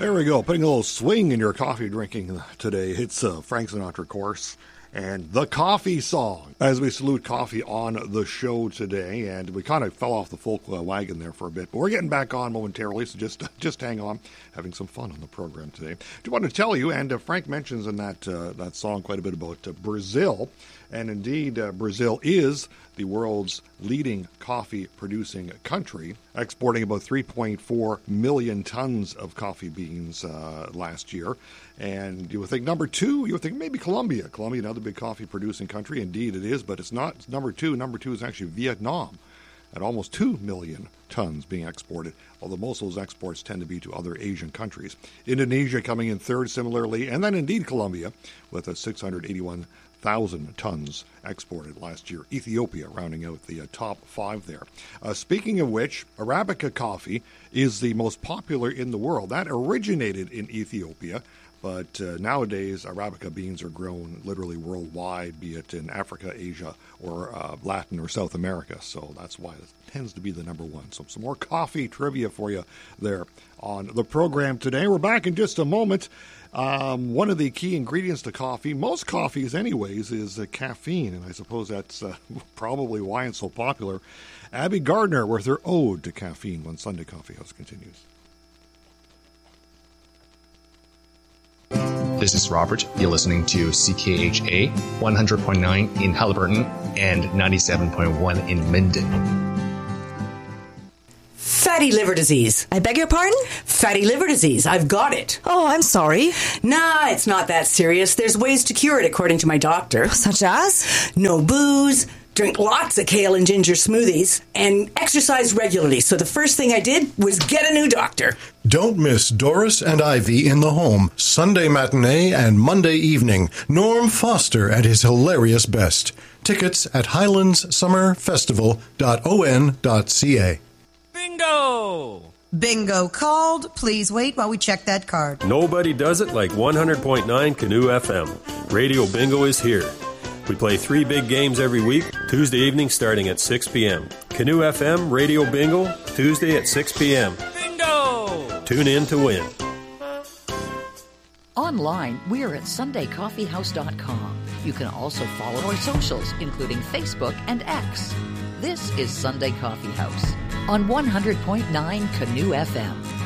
There we go. Putting a little swing in your coffee drinking today. It's Frank Sinatra, of course, and the coffee song. As we salute coffee on the show today, and we kind of fell off the folk wagon there for a bit, but we're getting back on momentarily, so just hang on. Having some fun on the program today. I want to tell you, and Frank mentions in that song quite a bit about Brazil, and indeed Brazil is the world's leading coffee-producing country, exporting about 3.4 million tons of coffee beans last year. And you would think number two, you would think maybe Colombia. Colombia, another big coffee-producing country. Indeed it is, but it's not. It's number two. Number two is actually Vietnam, at almost 2 million tons being exported, although most of those exports tend to be to other Asian countries. Indonesia coming in third similarly, and then indeed Colombia with a 681,000 tons exported last year. Ethiopia rounding out the top five there. Speaking of which, Arabica coffee is the most popular in the world. That originated in Ethiopia, but nowadays Arabica beans are grown literally worldwide, be it in Africa, Asia, or Latin or South America. So that's why it tends to be the number one. So some more coffee trivia for you there on the program today. We're back in just a moment. One of the key ingredients to coffee, most coffees anyways, is caffeine, and I suppose that's probably why it's so popular. Abby Gardner with her ode to caffeine when Sunday Coffee House continues. This is Robert. You're listening to CKHA 100.9 in Haliburton and 97.1 in Minden. Fatty liver disease. I beg your pardon? Fatty liver disease. I've got it. Oh, I'm sorry. Nah, it's not that serious. There's ways to cure it, according to my doctor. Such as? No booze, drink lots of kale and ginger smoothies, and exercise regularly. So the first thing I did was get a new doctor. Don't miss Doris and Ivy in the Home, Sunday matinee and Monday evening. Norm Foster at his hilarious best. Tickets at highlandssummerfestival.on.ca. Bingo! Bingo called. Please wait while we check that card. Nobody does it like 100.9 Canoe FM. Radio Bingo is here. We play 3 big games every week, Tuesday evening starting at 6 p.m. Canoe FM Radio Bingo, Tuesday at 6 p.m. Bingo! Tune in to win. Online, we are at SundayCoffeehouse.com. You can also follow our socials, including Facebook and X. This is Sunday Coffee House on 100.9 Canoe FM.